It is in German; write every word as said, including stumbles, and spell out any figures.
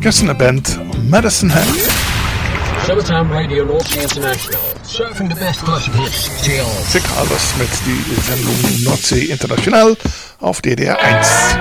unvergessene Band Medicine Hat. Summertime Radio North International. Surfing the best classic hits. Till. Sick alles mit die Sendung Nordsee International auf D D R eins.